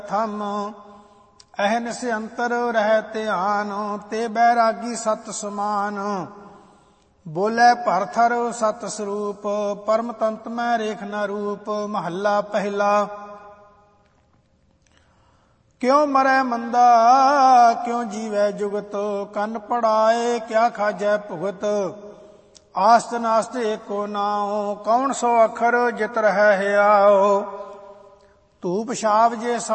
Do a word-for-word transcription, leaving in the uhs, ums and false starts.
ਥਮ ਅਹਨਿਸ ਅੰਤਰ ਰਹਿ ਧਿਆਨ ਤੇ ਬੈਰਾਗੀ ਸਤ ਸਮਾਨ ਬੋਲੇ ਭਰਥਰ ਸਤ ਸਰੂਪ ਪਰਮ ਤੰਤ ਮੈਂ ਰੇਖ ਨ ਰੂਪ। ਮਹੱਲਾ ਪਹਿਲਾ। ਕਿਉ ਮਰੈ ਮੰਦਾ ਕਿਉ ਜੀਵੈ ਜੁਗਤ ਕੰਨ ਪੜਾਏ ਕਿਆ ਖਾਜੈ ਭੁਗਤ। ਆਸਤ ਨਾਸਤ ਏਕੋ ਨਾਉ ਕੌਣ ਸੋ ਅੱਖਰ ਜਿਤ ਰਹਿ ਹਿਆਉ। ਧੂਪ ਛਾਪ ਜੇ